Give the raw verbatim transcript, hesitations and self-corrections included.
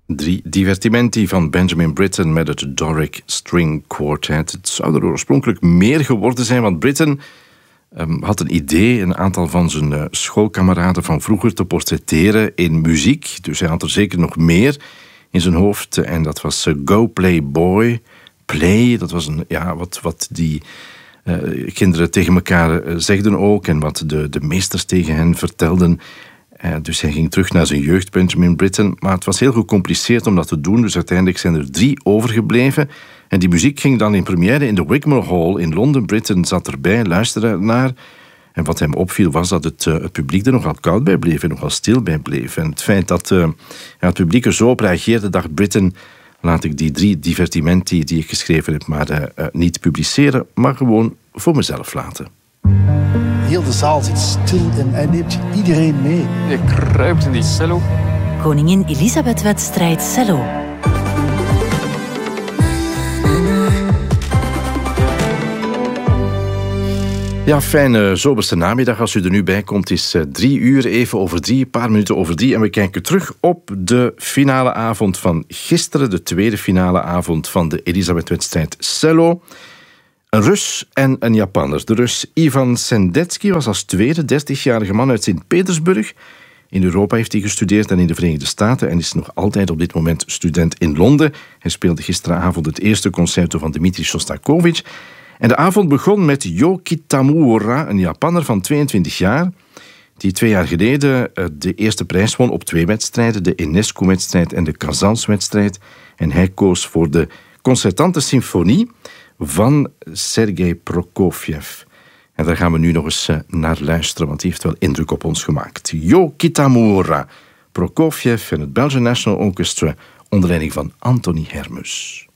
Drie divertimenti van Benjamin Britten met het Doric String Quartet. Het zou er oorspronkelijk meer geworden zijn, want Britten um, had een idee een aantal van zijn uh, schoolkameraden van vroeger te portretteren in muziek. Dus hij had er zeker nog meer in zijn hoofd. En dat was uh, Go Play Boy. Play, dat was een, ja, wat, wat die uh, kinderen tegen elkaar uh, zegden ook en wat de, de meesters tegen hen vertelden. Uh, dus hij ging terug naar zijn jeugd, Benjamin Britten. Maar het was heel gecompliceerd om dat te doen. Dus uiteindelijk zijn er drie overgebleven. En die muziek ging dan in première in de Wigmore Hall in Londen. Britten zat erbij, luisterde ernaar. En wat hem opviel was dat het, uh, het publiek er nogal koud bij bleef en nogal stil bij bleef. En het feit dat uh, ja, het publiek er zo op reageerde, dacht Britten, laat ik die drie divertimenti die ik geschreven heb maar uh, uh, niet publiceren, maar gewoon voor mezelf laten. Heel de zaal zit stil en hij neemt iedereen mee. Je kruipt in die cello. Koningin Elisabeth-wedstrijd cello. Ja, fijne zomerse namiddag. Als u er nu bij komt, is uh, drie uur, even over drie, een paar minuten over drie. En we kijken terug op de finale avond van gisteren, de tweede finale avond van de Elisabeth-wedstrijd cello. Een Rus en een Japanner. De Rus Ivan Sendetsky was als tweede dertigjarige man uit Sint-Petersburg. In Europa heeft hij gestudeerd en in de Verenigde Staten en is nog altijd op dit moment student in Londen. Hij speelde gisteravond het eerste concerto van Dmitri Shostakovich. En de avond begon met Yo Kitamura, een Japanner van tweeëntwintig jaar, die twee jaar geleden de eerste prijs won op twee wedstrijden, de Enescu-wedstrijd en de Kazans-wedstrijd. En hij koos voor de concertante symfonie van Sergei Prokofjev. En daar gaan we nu nog eens naar luisteren, want die heeft wel indruk op ons gemaakt. Yo Kitamura, Prokofjev en het Belgian National Orchestra onder leiding van Anthony Hermus.